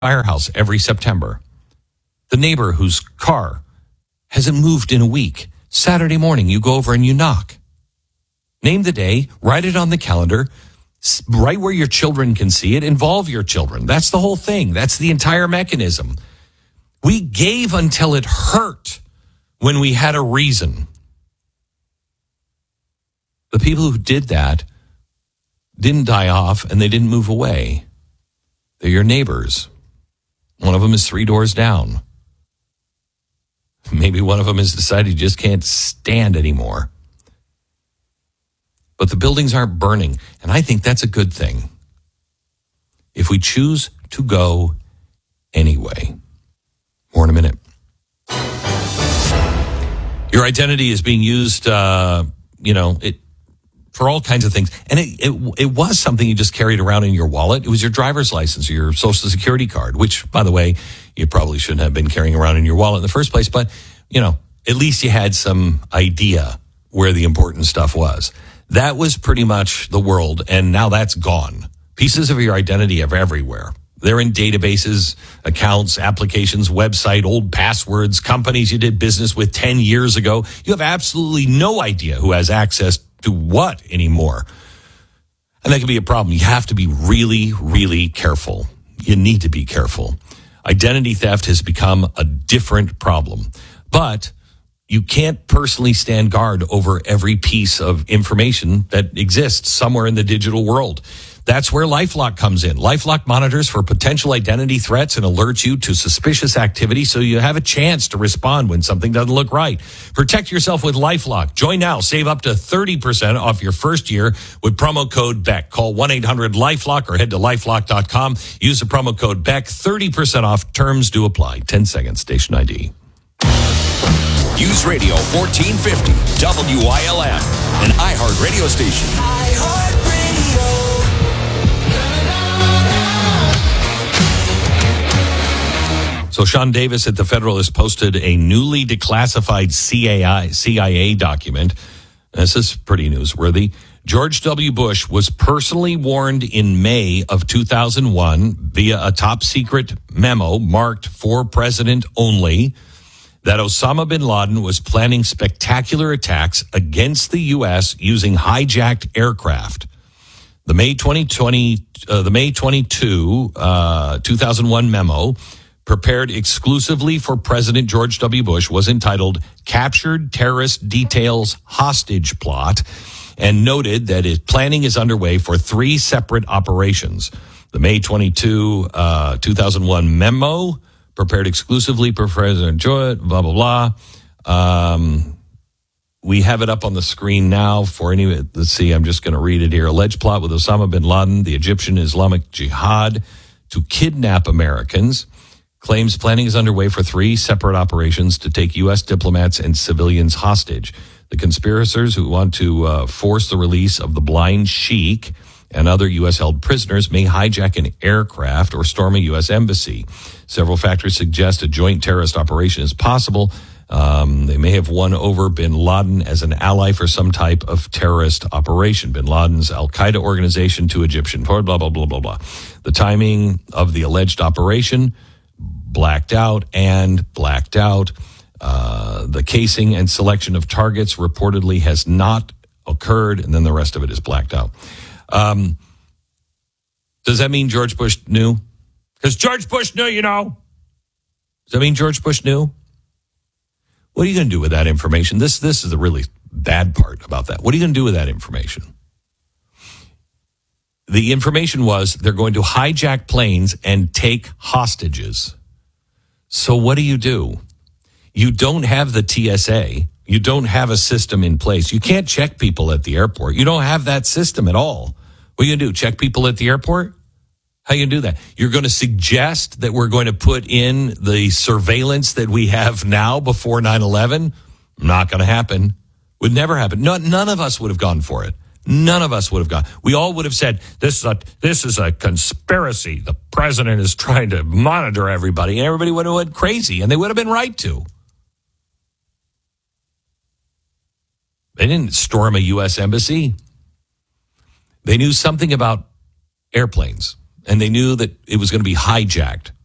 firehouse every September. The neighbor whose car hasn't moved in a week. Saturday morning, you go over and you knock. Name the day, write it on the calendar, right where your children can see it, involve your children. That's the whole thing. That's the entire mechanism. We gave until it hurt when we had a reason. The people who did that didn't die off and they didn't move away. They're your neighbors. One of them is 3 doors down. Maybe one of them has decided he just can't stand anymore. But the buildings aren't burning, and I think that's a good thing. If we choose to go anyway. More in a minute. Your identity is being used, for all kinds of things. And it was something you just carried around in your wallet. It was your driver's license or your social security card, which, by the way, you probably shouldn't have been carrying around in your wallet in the first place. But, at least you had some idea where the important stuff was. That was pretty much the world, and now that's gone. Pieces of your identity are everywhere. They're in databases, accounts, applications, website, old passwords, companies you did business with 10 years ago. You have absolutely no idea who has access to what anymore. And that can be a problem. You have to be really, really careful. You need to be careful. Identity theft has become a different problem. But you can't personally stand guard over every piece of information that exists somewhere in the digital world. That's where LifeLock comes in. LifeLock monitors for potential identity threats and alerts you to suspicious activity so you have a chance to respond when something doesn't look right. Protect yourself with LifeLock. Join now. Save up to 30% off your first year with promo code BECK. Call 1-800-LifeLock or head to lifelock.com. Use the promo code BECK. 30% off. Terms do apply. 10 seconds. Station ID. News Radio 1450 WILM, an iHeart radio station. So Sean Davis at the Federalist posted a newly declassified CIA document. This is pretty newsworthy. George W. Bush was personally warned in May of 2001 via a top secret memo marked for president only that Osama bin Laden was planning spectacular attacks against the U.S. using hijacked aircraft. The May 2001 memo, prepared exclusively for President George W. Bush, was entitled Captured Terrorist Details Hostage Plot and noted that planning is underway for 3 separate operations. The May 2001 memo, prepared exclusively for President George, blah, blah, blah. We have it up on the screen now for any, let's see, I'm just going to read it here. Alleged plot with Osama bin Laden, the Egyptian Islamic Jihad, to kidnap Americans. Claims planning is underway for 3 separate operations to take U.S. diplomats and civilians hostage. The conspirators who want to force the release of the blind sheik and other U.S.-held prisoners may hijack an aircraft or storm a U.S. embassy. Several factors suggest a joint terrorist operation is possible. They may have won over bin Laden as an ally for some type of terrorist operation. Bin Laden's al-Qaeda organization to Egyptian, blah, blah, blah, blah, blah. The timing of the alleged operation, blacked out. The casing and selection of targets reportedly has not occurred, and then the rest of it is blacked out. Does that mean George Bush knew? Because George Bush knew, Does that mean George Bush knew? What are you going to do with that information? This is the really bad part about that. What are you going to do with that information? The information was they're going to hijack planes and take hostages. So what do? You don't have the TSA. You don't have a system in place. You can't check people at the airport. You don't have that system at all. What are you going to do? Check people at the airport? How are you going to do that? You're going to suggest that we're going to put in the surveillance that we have now before 9/11? Not going to happen. Would never happen. None of us would have gone for it. None of us would have gone. We all would have said, this is a conspiracy. The president is trying to monitor everybody. And everybody would have went crazy, and they would have been right to. They didn't storm a U.S. embassy. They knew something about airplanes, and they knew that it was going to be hijacked.